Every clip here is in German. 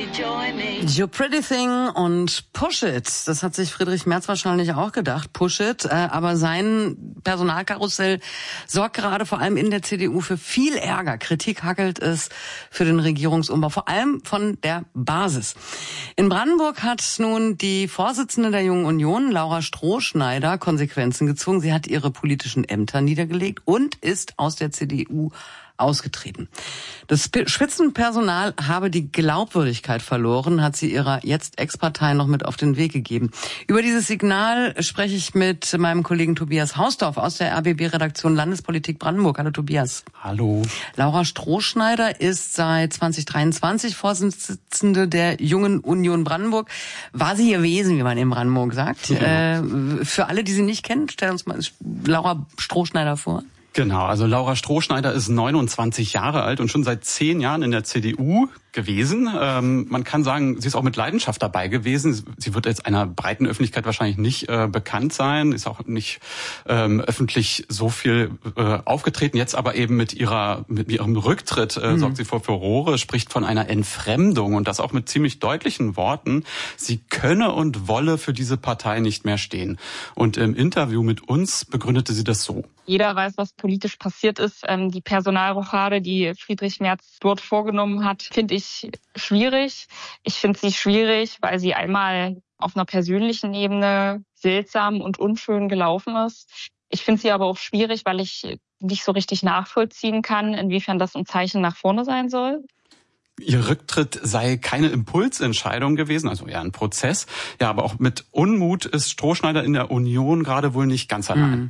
You Pretty Thing und Push It. Das hat sich Friedrich Merz wahrscheinlich auch gedacht, Push It. Aber sein Personalkarussell sorgt gerade vor allem in der CDU für viel Ärger. Kritik hackelt es für den Regierungsumbau, vor allem von der Basis. In Brandenburg hat nun die Vorsitzende der Jungen Union, Laura Strohschneider, Konsequenzen gezogen. Sie hat ihre politischen Ämter niedergelegt und ist aus der CDU ausgetreten. Das Spitzenpersonal habe die Glaubwürdigkeit verloren, hat sie ihrer jetzt Ex-Partei noch mit auf den Weg gegeben. Über dieses Signal spreche ich mit meinem Kollegen Tobias Hausdorf aus der RBB-Redaktion Landespolitik Brandenburg. Hallo Tobias. Hallo. Laura Strohschneider ist seit 2023 Vorsitzende der Jungen Union Brandenburg. War sie ihr Wesen, wie man in Brandenburg sagt. Ja. Für alle, die sie nicht kennen, stell uns mal Laura Strohschneider vor. Genau, also Laura Strohschneider ist 29 Jahre alt und schon seit 10 Jahren in der CDU gewesen. Man kann sagen, sie ist auch mit Leidenschaft dabei gewesen. Sie wird jetzt einer breiten Öffentlichkeit wahrscheinlich nicht bekannt sein, ist auch nicht öffentlich so viel aufgetreten. Jetzt aber eben mit ihrem Rücktritt sorgt sie für Furore, spricht von einer Entfremdung und das auch mit ziemlich deutlichen Worten. Sie könne und wolle für diese Partei nicht mehr stehen. Und im Interview mit uns begründete sie das so. Jeder weiß, was politisch passiert ist. Die Personalrochade, die Friedrich Merz dort vorgenommen hat, finde ich schwierig. Ich finde sie schwierig, weil sie einmal auf einer persönlichen Ebene seltsam und unschön gelaufen ist. Ich finde sie aber auch schwierig, weil ich nicht so richtig nachvollziehen kann, inwiefern das ein Zeichen nach vorne sein soll. Ihr Rücktritt sei keine Impulsentscheidung gewesen, also eher ein Prozess. Ja, aber auch mit Unmut ist Strohschneider in der Union gerade wohl nicht ganz allein.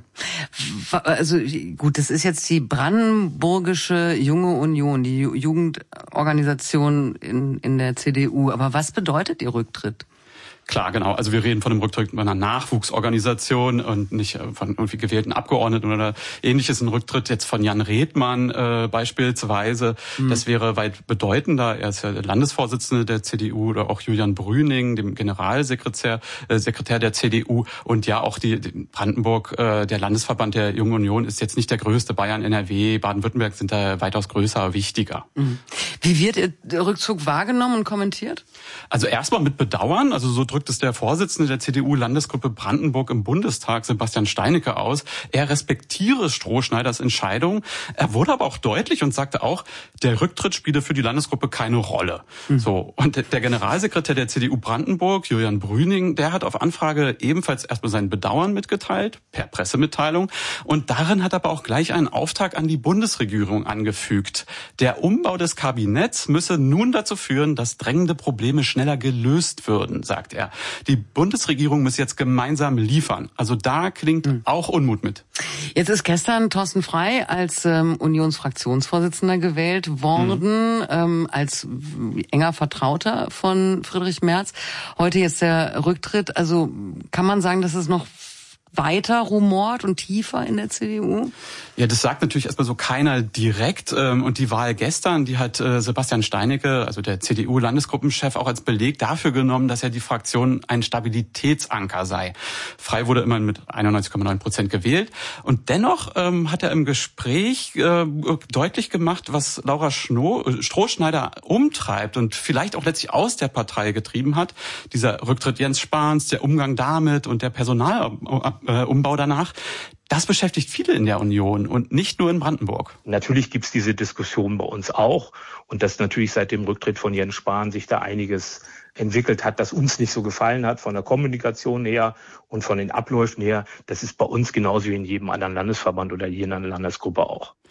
Also gut, das ist jetzt die Brandenburgische Junge Union, die Jugendorganisation in der CDU. Aber was bedeutet Ihr Rücktritt? Klar, genau. Also wir reden von einem Rücktritt einer Nachwuchsorganisation und nicht von irgendwie gewählten Abgeordneten oder Ähnliches. Ein Rücktritt jetzt von Jan Redmann beispielsweise. Das wäre weit bedeutender. Er ist ja der Landesvorsitzende der CDU oder auch Julian Brüning, dem Generalsekretär der CDU. Und ja, auch die Brandenburg, der Landesverband der Jungen Union ist jetzt nicht der größte. Bayern, NRW, Baden-Württemberg sind da weitaus größer, wichtiger. Wie wird Ihr Rückzug wahrgenommen und kommentiert? Also erstmal mit Bedauern. Also so drückt es der Vorsitzende der CDU-Landesgruppe Brandenburg im Bundestag, Sebastian Steinecke, aus. Er respektiere Strohschneiders Entscheidung. Er wurde aber auch deutlich und sagte auch, der Rücktritt spiele für die Landesgruppe keine Rolle. So. Und der Generalsekretär der CDU Brandenburg, Julian Brüning, der hat auf Anfrage ebenfalls erstmal sein Bedauern mitgeteilt, per Pressemitteilung. Und darin hat er aber auch gleich einen Auftrag an die Bundesregierung angefügt. Der Umbau des Kabinetts müsse nun dazu führen, dass drängende Probleme schneller gelöst würden, sagt er. Die Bundesregierung muss jetzt gemeinsam liefern. Also da klingt auch Unmut mit. Jetzt ist gestern Thorsten Frey als Unionsfraktionsvorsitzender gewählt worden, als enger Vertrauter von Friedrich Merz. Heute jetzt der Rücktritt. Also kann man sagen, dass es noch weiter rumort und tiefer in der CDU? Ja, das sagt natürlich erstmal so keiner direkt. Und die Wahl gestern, die hat Sebastian Steinecke, also der CDU-Landesgruppenchef, auch als Beleg dafür genommen, dass ja die Fraktion ein Stabilitätsanker sei. Frey wurde immerhin mit 91,9% gewählt. Und dennoch hat er im Gespräch deutlich gemacht, was Laura Strohschneider umtreibt und vielleicht auch letztlich aus der Partei getrieben hat. Dieser Rücktritt Jens Spahns, der Umgang damit und der Personalumbau danach. Das beschäftigt viele in der Union und nicht nur in Brandenburg. Natürlich gibt's diese Diskussion bei uns auch und dass natürlich seit dem Rücktritt von Jens Spahn sich da einiges entwickelt hat, das uns nicht so gefallen hat, von der Kommunikation her und von den Abläufen her. Das ist bei uns genauso wie in jedem anderen Landesverband oder jeder anderen Landesgruppe auch.